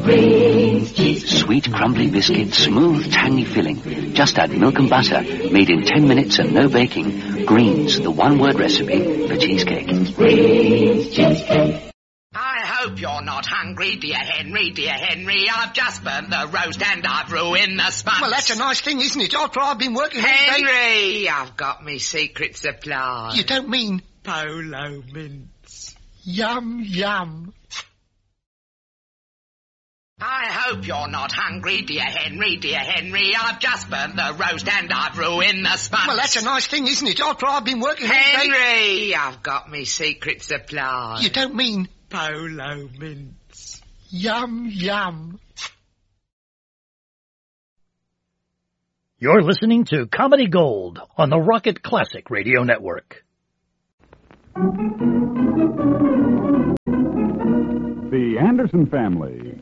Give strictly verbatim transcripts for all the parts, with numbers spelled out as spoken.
Green's cheese. Sweet, crumbly biscuit, smooth, tangy filling. Just add milk and butter. Made in ten minutes and no baking. Green's, the one-word recipe for cheesecake. Green's cheesecake. I hope you're not hungry, dear Henry, dear Henry. I've just burnt the roast and I've ruined the sponge. Well, that's a nice thing, isn't it? After I've been working all day... Henry, I've got me secret supply. You don't mean... Polo mince. Yum, yum. I hope you're not hungry, dear Henry, dear Henry. I've just burnt the roast and I've ruined the sponge. Well, that's a nice thing, isn't it? After I've been working all day... Henry, I've got me secret supply. You don't mean... Polo mince. Yum, yum. You're listening to Comedy Gold on the Rocket Classic Radio Network. The Anderson Family.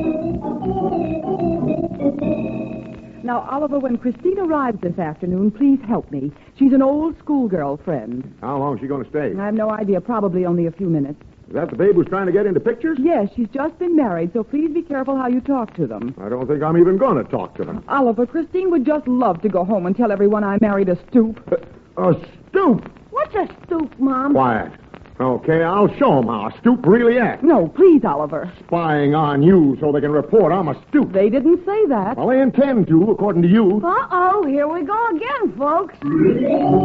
Now, Oliver, when Christine arrives this afternoon, please help me. She's an old schoolgirl friend. How long is she going to stay? I have no idea. Probably only a few minutes. Is that the babe who's trying to get into pictures? Yes, she's just been married, so please be careful how you talk to them. I don't think I'm even going to talk to them. Oliver, Christine would just love to go home and tell everyone I married a stoop. Uh, a stoop? What's a stoop, Mom? Quiet. Okay, I'll show them how a stoop really acts. No, please, Oliver. Spying on you so they can report I'm a stoop. They didn't say that. Well, they intend to, according to you. Uh-oh, here we go again, folks.